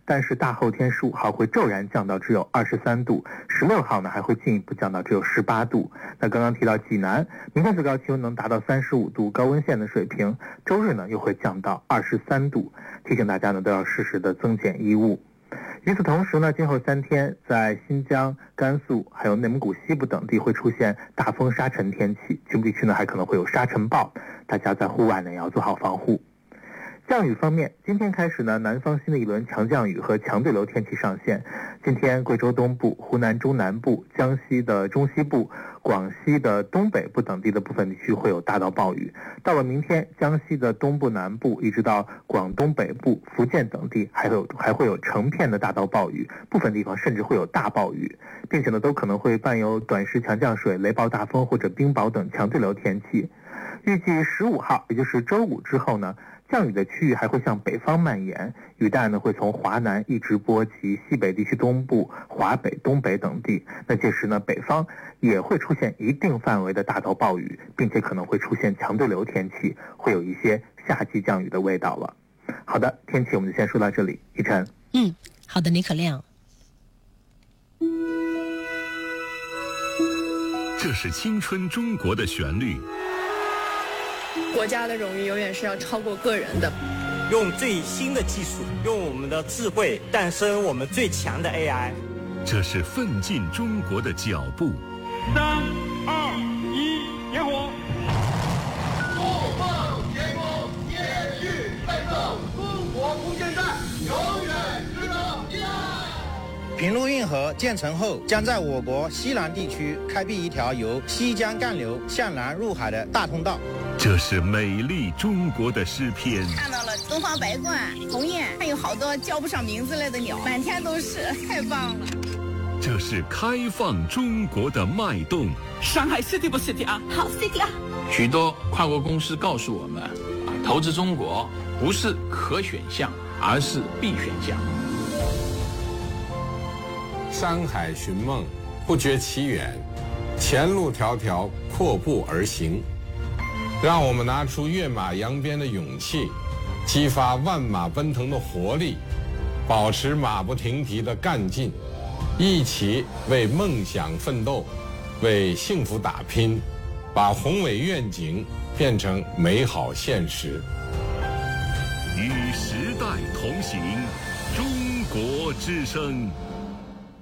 但是大后天15号会骤然降到只有23度，16号呢还会进一步降到只有18度。那刚刚提到济南，明天最高气温能达到35度高温线的水平，周日呢又会降到23度，提醒大家呢都要适时的增减衣物。与此同时呢，今后3天在新疆、甘肃还有内蒙古西部等地会出现大风沙尘天气，局部地区呢还可能会有沙尘暴，大家在户外呢也要做好防护。降雨方面，今天开始呢，南方新的一轮强降雨和强对流天气上线。今天贵州东部、湖南中南部、江西的中西部、广西的东北部等地的部分地区会有大到暴雨。到了明天，江西的东部、南部一直到广东北部、福建等地还会有成片的大到暴雨，部分地方甚至会有大暴雨，并且呢都可能会伴有短时强降水、雷暴大风或者冰雹等强对流天气。预计15号，也就是周五之后呢，降雨的区域还会向北方蔓延，雨带呢会从华南一直波及西北地区东部、华北、东北等地。那届时呢，北方也会出现一定范围的大到暴雨，并且可能会出现强对流天气，会有一些夏季降雨的味道了。好的，天气我们就先说到这里。一晨， 好的，李可亮。 这是青春中国的旋律。 国家的荣誉永远是要超过个人的。 用最新的技术，用我们的智慧诞生我们最强的 AI。 这是奋进中国的脚步。 3、2、1，点火！ 不放天空，天域奋斗，中国空间站永远值得依赖。 平陆运河建成后，将在我国西南地区开辟一条由西江干流向南入海的大通道。 这是美丽中国的诗篇。 看到了东方白鹳、鸿雁，还有好多叫不上名字类的鸟，满天都是，太棒了。 这是开放中国的脉动。 上海 City 不 City 啊？ 好 City 啊！ 许多跨国公司告诉我们，投资中国不是可选项，而是必选项。 山海寻梦，不觉其远，前路迢迢，阔步而行。让我们拿出跃马扬鞭的勇气，激发万马奔腾的活力，保持马不停蹄的干劲，一起为梦想奋斗，为幸福打拼，把宏伟愿景变成美好现实。 与时代同行，中国之声。